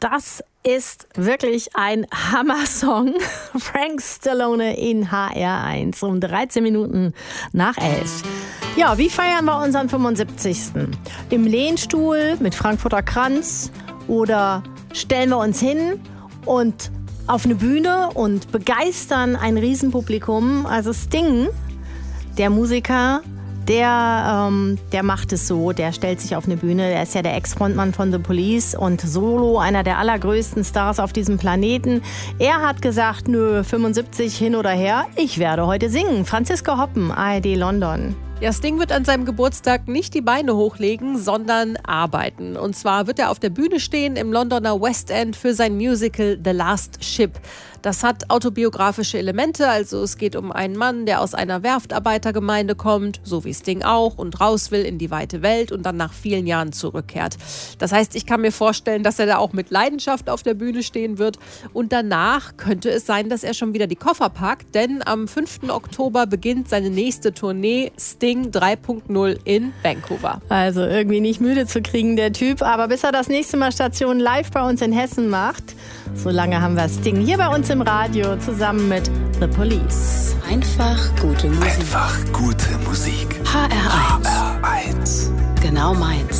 Das ist wirklich ein Hammer-Song. Frank Stallone in HR1 um 13 Minuten nach 11. Ja, wie feiern wir unseren 75.? Im Lehnstuhl mit Frankfurter Kranz oder stellen wir uns hin und auf eine Bühne und begeistern ein Riesenpublikum? Also Sting, der Musiker, der macht es so, der stellt sich auf eine Bühne, der ist ja der Ex-Frontmann von The Police und solo einer der allergrößten Stars auf diesem Planeten. Er hat gesagt, nö, 75 hin oder her, ich werde heute singen. Franziska Hoppen, ARD London. Ja, Sting wird an seinem Geburtstag nicht die Beine hochlegen, sondern arbeiten. Und zwar wird er auf der Bühne stehen im Londoner West End für sein Musical The Last Ship. Das hat autobiografische Elemente, also es geht um einen Mann, der aus einer Werftarbeitergemeinde kommt, so wie Sting auch, und raus will in die weite Welt und dann nach vielen Jahren zurückkehrt. Das heißt, ich kann mir vorstellen, dass er da auch mit Leidenschaft auf der Bühne stehen wird. Und danach könnte es sein, dass er schon wieder die Koffer packt, denn am 5. Oktober beginnt seine nächste Tournee Sting 3.0 in Vancouver. Also irgendwie nicht müde zu kriegen, der Typ. Aber bis er das nächste Mal Station live bei uns in Hessen macht, solange haben wir Sting hier bei uns im Radio zusammen mit The Police. Einfach gute Musik. Einfach gute Musik. HR1. HR1. Genau meins.